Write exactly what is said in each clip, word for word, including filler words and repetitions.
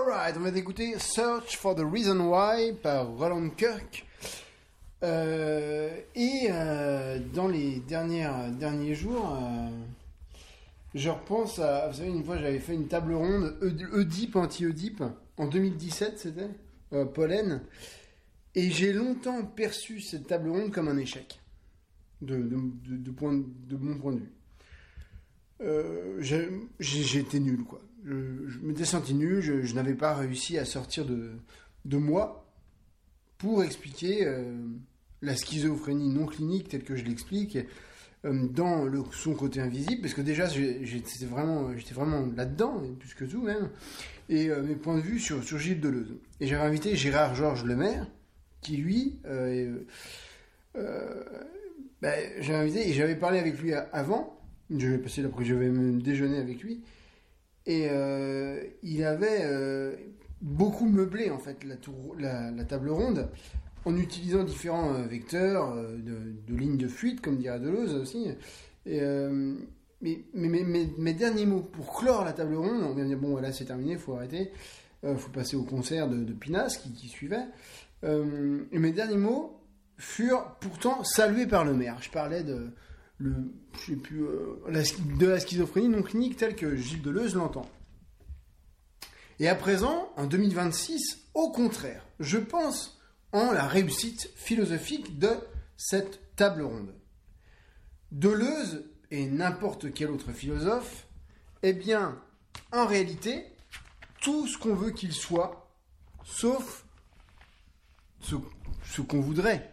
Alright, on va écouter Search for the Reason Why par Roland Kirk. Euh, et euh, dans les dernières, derniers jours, euh, je repense à... Vous savez, une fois, j'avais fait une table ronde Oedipe, anti-Oedipe, en deux mille dix-sept, c'était, euh, Pollen. Et j'ai longtemps perçu cette table ronde comme un échec, de, de, de, de, point, de mon point de vue. Euh, j'ai, j'ai été nul, quoi. Je, je m'étais senti nul, je, je n'avais pas réussi à sortir de, de moi pour expliquer euh, la schizophrénie non clinique telle que je l'explique euh, dans le, son côté invisible, parce que déjà j'ai, j'étais, vraiment, j'étais vraiment là-dedans, et plus que tout même, et euh, mes points de vue sur, sur Gilles Deleuze. Et j'avais invité Gérard Georges Lemaire, qui lui, euh, euh, ben, j'avais invité, et j'avais parlé avec lui avant, je vais passer après, je vais même déjeuner avec lui, et euh, il avait euh, beaucoup meublé en fait la, tour, la, la table ronde en utilisant différents euh, vecteurs euh, de, de lignes de fuite, comme dirait Deleuze aussi. Et, euh, mais, mais, mais mes, mes derniers mots pour clore la table ronde, on vient de dire bon voilà c'est terminé, faut arrêter, euh, faut passer au concert de, de Pinas qui, qui suivait. Euh, et mes derniers mots furent pourtant salués par le maire. Je parlais de Le, je sais plus, euh, la, de la schizophrénie non clinique telle que Gilles Deleuze l'entend. Et à présent, en deux mille vingt-six, au contraire, je pense en la réussite philosophique de cette table ronde. Deleuze et n'importe quel autre philosophe, eh bien, en réalité, tout ce qu'on veut qu'il soit, sauf ce, ce qu'on voudrait.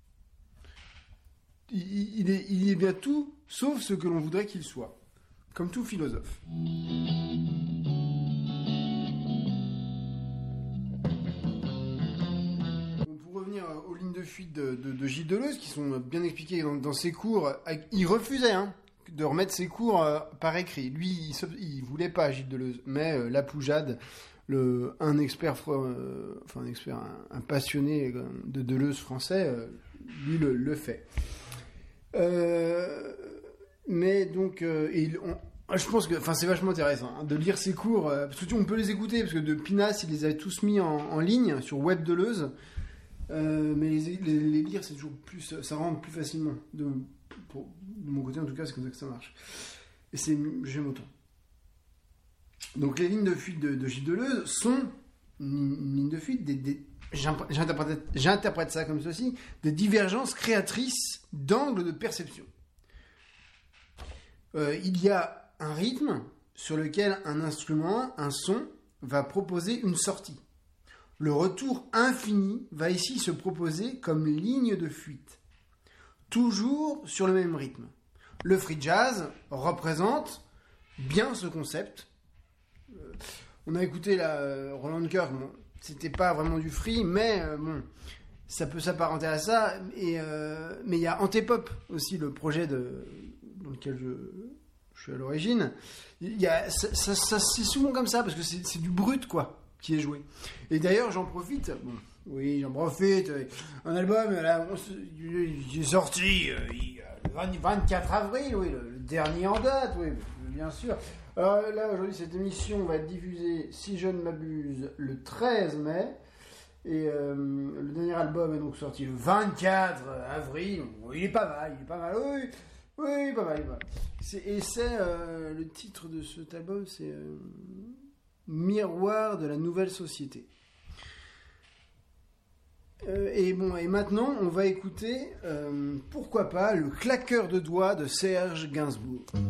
Il est, il est bien tout, sauf ce que l'on voudrait qu'il soit. Comme tout philosophe. Pour revenir aux lignes de fuite de, de, de Gilles Deleuze, qui sont bien expliquées dans, dans ses cours, il refusait hein, de remettre ses cours euh, par écrit. Lui, il, il voulait pas Gilles Deleuze, mais euh, Lapoujade, le, un expert, euh, enfin un expert, un, un passionné de Deleuze français, euh, lui le, le fait. Euh, mais donc, euh, et on, je pense que, enfin, c'est vachement intéressant hein, de lire ses cours, euh, parce que tu, on peut les écouter, parce que de Pinas, il les avait tous mis en, en ligne sur Web Deleuze, euh, mais les, les, les lire, c'est toujours plus, ça rentre plus facilement. De, pour, de mon côté, en tout cas, c'est comme ça que ça marche. Et c'est, j'aime autant. Donc, les lignes de fuite de, de Gilles Deleuze sont une, une ligne de fuite des, des J'interprète, j'interprète ça comme ceci, des divergences créatrices d'angles de perception. Euh, il y a un rythme sur lequel un instrument, un son, va proposer une sortie. Le retour infini va ici se proposer comme ligne de fuite. Toujours sur le même rythme. Le free jazz représente bien ce concept. Euh, on a écouté la Roland Kirk, bon, c'était pas vraiment du free, mais euh, bon, ça peut s'apparenter à ça. Et euh, mais il y a Antépop aussi, le projet de, dans lequel je, je suis à l'origine. Il y a, ça, ça, ça, c'est souvent comme ça, parce que c'est, c'est du brut, quoi, qui est joué. Et d'ailleurs, j'en profite. Bon, oui, j'en profite. Un album, là, il est sorti euh, le vingt-quatre avril, oui, le, le dernier en date, oui, bien sûr. Alors là, aujourd'hui, cette émission va être diffusée, si je ne m'abuse, le treize mai. Et euh, le dernier album est donc sorti le vingt-quatre avril. Il est pas mal, il est pas mal, oui, oui, pas mal, il est pas mal. C'est, et c'est, euh, le titre de cet album, c'est euh, Miroir de la nouvelle société. Euh, et bon, et maintenant, on va écouter, euh, pourquoi pas, le claqueur de doigts de Serge Gainsbourg.